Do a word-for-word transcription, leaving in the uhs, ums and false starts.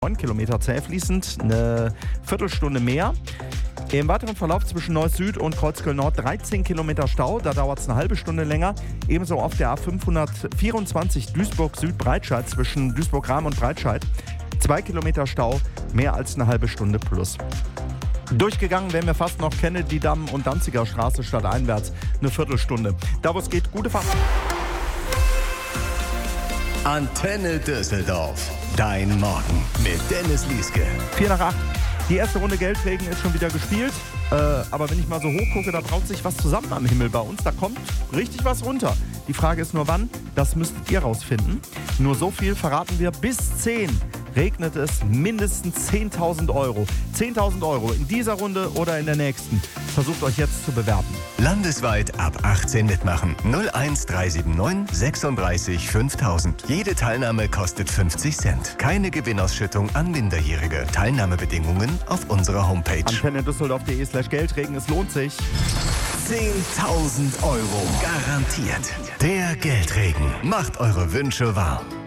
neun Kilometer zäh fließend, eine Viertelstunde mehr. Im weiteren Verlauf zwischen Neuss Süd und Kreuzköln Nord dreizehn Kilometer Stau, da dauert es eine halbe Stunde länger. Ebenso auf der A fünfhundertvierundzwanzig Duisburg Süd-Breitscheid zwischen Duisburg-Rahm und Breitscheid. zwei Kilometer Stau, mehr als eine halbe Stunde plus. Durchgegangen wären wir fast noch Kennedy-Damm und Danziger Straße stadteinwärts, eine Viertelstunde. Da wo es geht, gute Fahrt. Antenne Düsseldorf. Dein Morgen mit Dennis Lieske. vier nach acht. Die erste Runde Geldregen ist schon wieder gespielt. Äh, aber wenn ich mal so hoch gucke, da braut sich was zusammen am Himmel bei uns. Da kommt richtig was runter. Die Frage ist nur wann. Das müsstet ihr rausfinden. Nur so viel verraten wir. Bis zehn regnet es mindestens zehntausend Euro. zehntausend Euro in dieser Runde oder in der nächsten. Versucht euch jetzt zu bewerben. Landesweit ab achtzehn mitmachen. null eins drei sieben neun sechsunddreißig fünftausend. Jede Teilnahme kostet fünfzig Cent. Keine Gewinnausschüttung an Minderjährige. Teilnahmebedingungen auf unserer Homepage. Antenne Düsseldorf.de slash Geldregen. Es lohnt sich. zehntausend Euro. Garantiert. Der Geldregen macht eure Wünsche wahr.